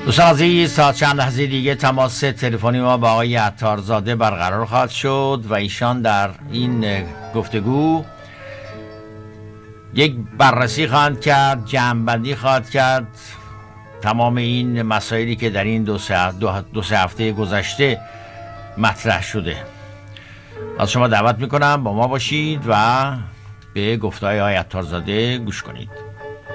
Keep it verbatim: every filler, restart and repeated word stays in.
دوستان عزیز، تا چند لحظه دیگه تماس تلفنی ما با آقای عطارزاده برقرار خواهد شد و ایشان در این گفتگو یک بررسی خواهند کرد، جمع‌بندی خواهد کرد تمام این مسائلی که در این دو سه, دو, دو سه هفته گذشته مطرح شده. از شما دعوت میکنم با ما باشید و به گفته‌های آقای عطارزاده گوش کنید.